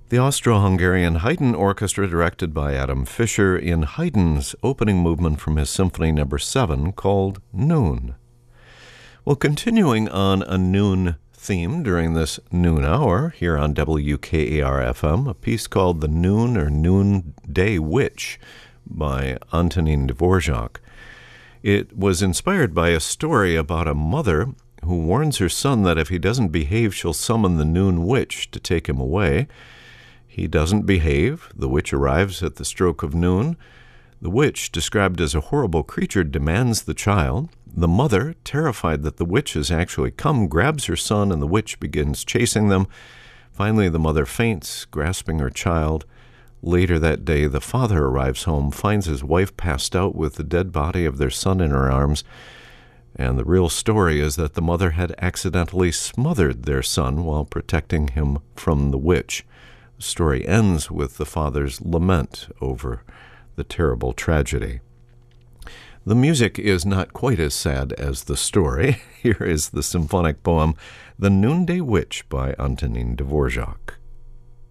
The Austro-Hungarian Haydn Orchestra, directed by Adam Fischer, in Haydn's opening movement from his Symphony No. 7 called Noon. Well, continuing on a noon theme during this noon hour here on WKAR-FM, a piece called The Noon or Noonday Witch by Antonin Dvorak. It was inspired by a story about a mother who warns her son that if he doesn't behave, she'll summon the noon witch to take him away. He doesn't behave. The witch arrives at the stroke of noon. The witch, described as a horrible creature, demands the child. The mother, terrified that the witch has actually come, grabs her son, and the witch begins chasing them. Finally, the mother faints, grasping her child. Later that day, the father arrives home, finds his wife passed out with the dead body of their son in her arms. And the real story is that the mother had accidentally smothered their son while protecting him from the witch. The story ends with the father's lament over the terrible tragedy. The music is not quite as sad as the story. Here is the symphonic poem, The Noonday Witch by Antonin Dvorak.